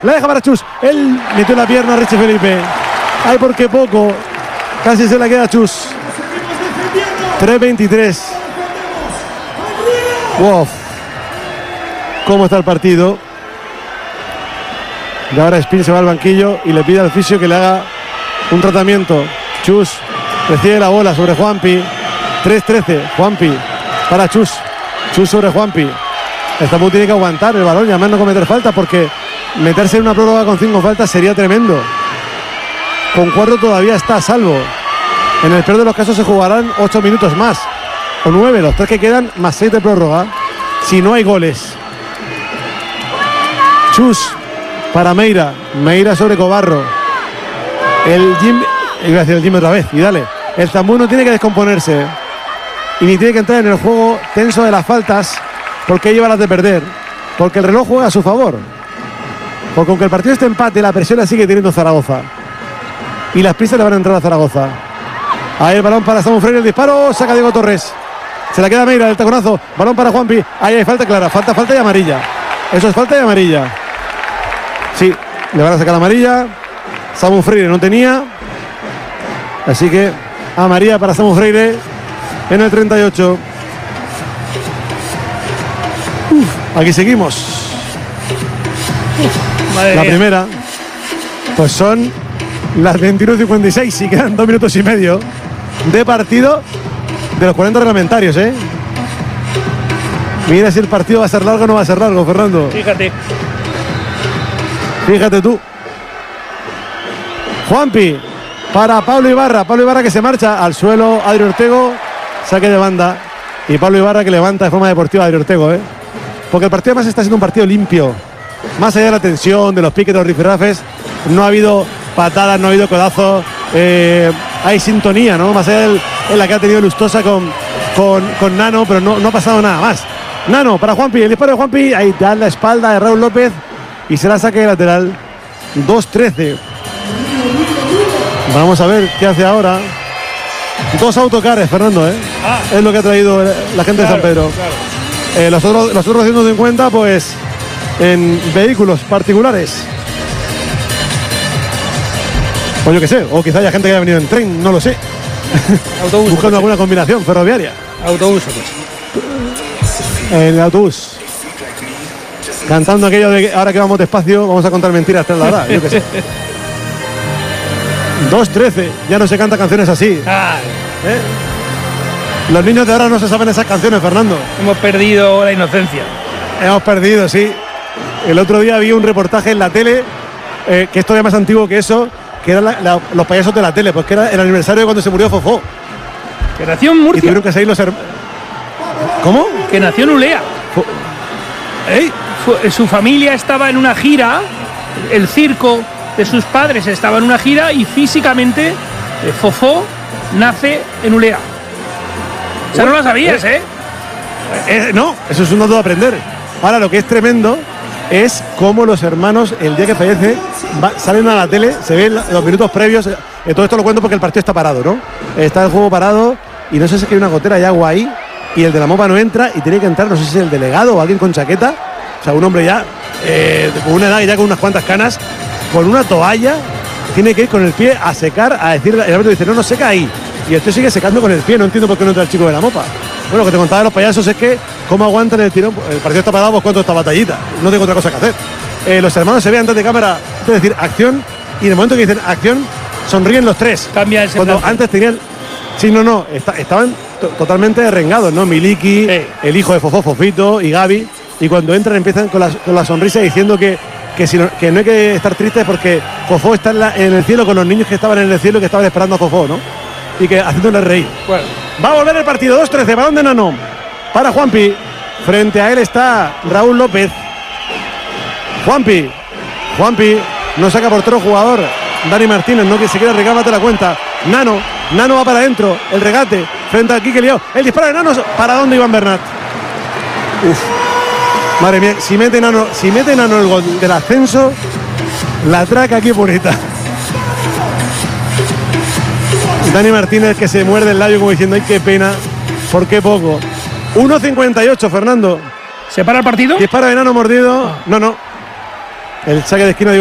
La deja para Chus. Él metió la pierna a Richie Felipe. Ay, porque poco. Casi se la queda Chus. 3-23. Wow. ¿Cómo está el partido? Y ahora Spin se va al banquillo y le pide al fisio que le haga un tratamiento. Chus recibe la bola sobre Juanpi. 3-13. Juanpi para Chus. Chus sobre Juanpi. Estambul tiene que aguantar el balón y además no cometer falta, porque meterse en una prórroga con 5 faltas sería tremendo. Con 4 todavía está a salvo. En el peor de los casos se jugarán 8 minutos más. O 9, los 3 que quedan, más 6 de prórroga. Si no hay goles. Chus para Meira. Meira sobre Cobarro. El Jim. Iba a decir el Jim otra vez. Y dale. El Estambul no tiene que descomponerse. Y ni tiene que entrar en el juego tenso de las faltas, porque lleva las de perder. Porque el reloj juega a su favor. Porque aunque el partido esté empate, la presión la sigue teniendo Zaragoza. Y las prisas le van a entrar a Zaragoza. Ahí el balón para Samu Freire, el disparo, saca Diego Torres. Se la queda Meira, el taconazo. Balón para Juanpi. Ahí hay falta clara, falta y amarilla. Eso es falta y amarilla. Sí, le van a sacar la amarilla. Samu Freire no tenía. Así que amarilla para Samu Freire en el 38. Aquí seguimos. La primera. Pues son las 21:56 y quedan 2 minutos y medio de partido de los 40 reglamentarios, ¿eh? Mira si el partido va a ser largo o no va a ser largo, Fernando. Fíjate tú. Juanpi para Pablo Ibarra. Pablo Ibarra que se marcha al suelo. Adri Ortego, saque de banda. Y Pablo Ibarra que levanta de forma deportiva a Adri Ortego, ¿eh? Porque el partido además está siendo un partido limpio. Más allá de la tensión, de los piques, de los rifirrafes, no ha habido patadas, no ha habido codazos. Hay sintonía, ¿no? Más allá en la que ha tenido Lustosa con Nano, pero no ha pasado nada más. Nano para Juanpi, el disparo de Juanpi. Ahí da la espalda de Raúl López y se la saque de lateral. 2-13. Vamos a ver qué hace ahora. 2 autocares, Fernando, ¿eh? Es lo que ha traído la gente de San Pedro. Claro. Los otros 150, pues en vehículos particulares. O yo qué sé, o quizá haya gente que haya venido en tren, no lo sé. Autobús. Buscando alguna combinación ferroviaria. Autobús, pues. En el autobús. Cantando aquello de que ahora que vamos despacio, vamos a contar mentiras tras la hora, yo qué sé. 2-13, ya no se cantan canciones así. Los niños de ahora no se saben esas canciones, Fernando. Hemos perdido la inocencia. Hemos perdido, sí. El otro día vi un reportaje en la tele, que es todavía más antiguo que eso, que eran los payasos de la tele, pues que era el aniversario de cuando se murió Fofó. Que nació en Murcia. Y tuvieron que salir los ¿Cómo? Que nació en Ulea. Su familia estaba en una gira, el circo de sus padres estaba en una gira y físicamente Fofó nace en Ulea. O sea, no lo sabías, ¿eh? No, eso es un dato de aprender. Ahora, lo que es tremendo es cómo los hermanos, el día que fallece, salen a la tele, se ven los minutos previos. Todo esto lo cuento porque el partido está parado, ¿no? Está el juego parado y no sé si hay una gotera de agua ahí y el de la Mopa no entra y tiene que entrar, no sé si es el delegado o alguien con chaqueta. O sea, un hombre ya, con una edad y ya con unas cuantas canas, con una toalla, tiene que ir con el pie a secar, a decir, el árbitro dice, no seca ahí. Y esto sigue secando con el pie, no entiendo por qué no entra el chico de la Mopa. Bueno, lo que te contaba de los payasos es que cómo aguantan el tirón. El partido está parado, pues cuánto esta batallita. No tengo otra cosa que hacer. Los hermanos se ven antes de cámara, es decir, acción, y en el momento que dicen acción, sonríen los tres. Cambia el semblante. Cuando antes tenían... Sí, estaban totalmente derrengados, ¿no? Miliki, el hijo de Fofó, Fofito y Gaby. Y cuando entran empiezan con la sonrisa diciendo que no hay que estar tristes porque Fofó está en el cielo con los niños que estaban en el cielo y que estaban esperando a Fofó, ¿no? Y que haciéndole reír. Bueno, va a volver el partido. 2-13, balón de Nano para Juanpi. Frente a él está Raúl López. Juanpi no saca por otro jugador. Dani Martínez, no que se quiere recámate la cuenta. Nano va para adentro. El regate frente a Quique Liao. El disparo de Nano. ¿Para dónde Iván Bernat? Madre mía, si mete Nano el gol del ascenso, la traca aquí purita. Dani Martínez que se muerde el labio como diciendo, ay, qué pena, por qué poco. 1.58, Fernando. ¿Se para el partido? Disparo de Nano mordido. No. El saque de esquina